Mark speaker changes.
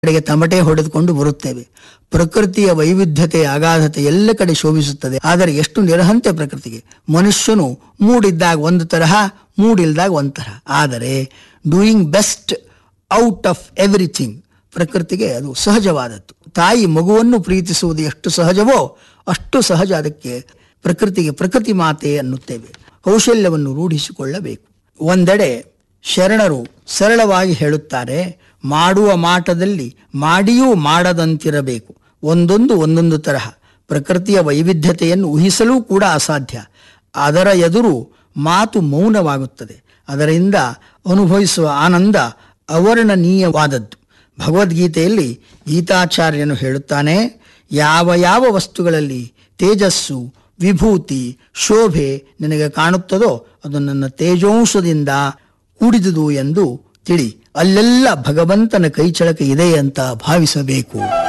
Speaker 1: ಕಡೆಗೆ ತಮಟೆ ಹೊಡೆದುಕೊಂಡು ಬರುತ್ತೇವೆ. ಪ್ರಕೃತಿಯ ವೈವಿಧ್ಯತೆ ಅಗಾಧತೆ ಎಲ್ಲ ಕಡೆ ಶೋಭಿಸುತ್ತದೆ. ಆದರೆ ಎಷ್ಟು ನಿರಹಂತೆ ಪ್ರಕೃತಿಗೆ. ಮನುಷ್ಯನು ಮೂಡಿದ್ದಾಗ ಒಂದು ತರಹ, ಮೂಡಿಲ್ದಾಗ ಒಂದು ತರಹ. ಆದರೆ doing best out of everything ಪ್ರಕೃತಿಗೆ ಅದು ಸಹಜವಾದದ್ದು. ತಾಯಿ ಮಗುವನ್ನು ಪ್ರೀತಿಸುವುದು ಎಷ್ಟು ಸಹಜವೋ ಅಷ್ಟು ಸಹಜ ಅದಕ್ಕೆ ಪ್ರಕೃತಿಗೆ ಪ್ರಕೃತಿ ಮಾತೆ ಅನ್ನುತ್ತೇವೆ. ಕೌಶಲ್ಯವನ್ನು ರೂಢಿಸಿಕೊಳ್ಳಬೇಕು. ಒಂದೆಡೆ ಶರಣರು ಸರಳವಾಗಿ ಹೇಳುತ್ತಾರೆ, ಮಾಡುವ ಮಾಟದಲ್ಲಿ ಮಾಡಿಯೂ ಮಾಡದಂತಿರಬೇಕು. ಒಂದೊಂದು ತರಹ. ಪ್ರಕೃತಿಯ ವೈವಿಧ್ಯತೆಯನ್ನು ಊಹಿಸಲೂ ಕೂಡ ಅಸಾಧ್ಯ. ಅದರ ಎದುರು ಮಾತು ಮೌನವಾಗುತ್ತದೆ. ಅದರಿಂದ ಅನುಭವಿಸುವ ಆನಂದ ಅವರ್ಣನೀಯವಾದದ್ದು. ಭಗವದ್ಗೀತೆಯಲ್ಲಿ ಗೀತಾಚಾರ್ಯನು ಹೇಳುತ್ತಾನೆ, ಯಾವ ಯಾವ ವಸ್ತುಗಳಲ್ಲಿ ತೇಜಸ್ಸು, ವಿಭೂತಿ, ಶೋಭೆ ನಿನಗೆ ಕಾಣುತ್ತದೋ ಅದು ನನ್ನ ತೇಜೋಂಶದಿಂದ ಕೂಡಿದುದು ಎಂದು ತಿಳಿ. ಅಲ್ಲೆಲ್ಲ ಭಗವಂತನ ಕೈಚಳಕ ಇದೆ ಅಂತ ಭಾವಿಸಬೇಕು.